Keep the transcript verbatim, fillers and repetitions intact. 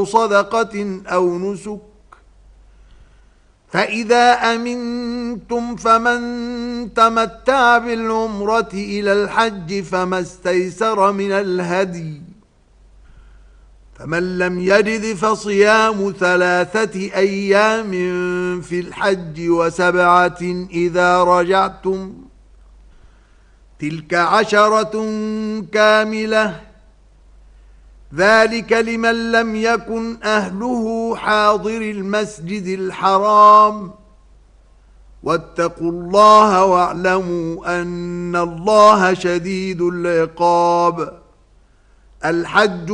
أو صدقة أو نسك. فإذا أمنتم فمن تمتع بالعمرة إلى الحج فما استيسر من الهدي، فمن لم يجد فصيام ثلاثة أيام في الحج وسبعة إذا رجعتم، تلك عشرة كاملة، ذلك لمن لم يكن أهله حاضر المسجد الحرام. واتقوا الله واعلموا أن الله شديد العقاب. الحج